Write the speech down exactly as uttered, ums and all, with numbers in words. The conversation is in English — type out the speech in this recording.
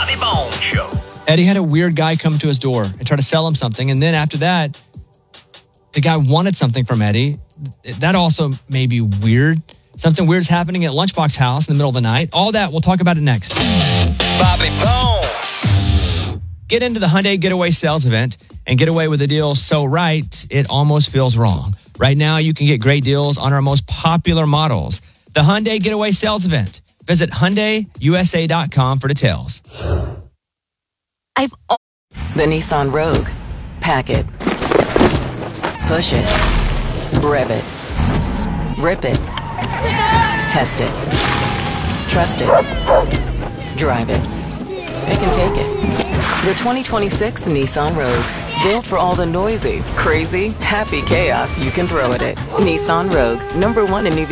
Bobby Bones Show. Eddie had a weird guy come to his door and try to sell him something. And then after that, the guy wanted something from Eddie. That also may be weird. Something weird's happening at Lunchbox House in the middle of the night. All that, we'll talk about it next. Bobby Bones. Get into the Hyundai Getaway Sales Event and get away with a deal so right, it almost feels wrong. Right now, you can get great deals on our most popular models. The Hyundai Getaway Sales Event. Visit Hyundai U S A dot com for details. I've the Nissan Rogue. Pack it. Push it. Rev it. Rip it. Test it. Trust it. Drive it. It can take it. The twenty twenty-six Nissan Rogue. Built for all the noisy, crazy, happy chaos you can throw at it. Nissan Rogue. Number one in New